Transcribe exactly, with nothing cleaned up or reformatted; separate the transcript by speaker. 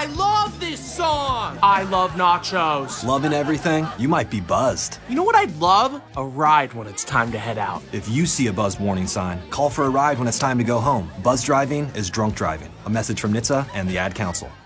Speaker 1: I love this song! I love nachos.
Speaker 2: Loving everything? You might be buzzed.
Speaker 1: You know what I'd love? A ride when it's time to head out.
Speaker 2: If you see a buzz warning sign, call for a ride when it's time to go home. Buzz driving is drunk driving. A message from N H T S A and the Ad Council.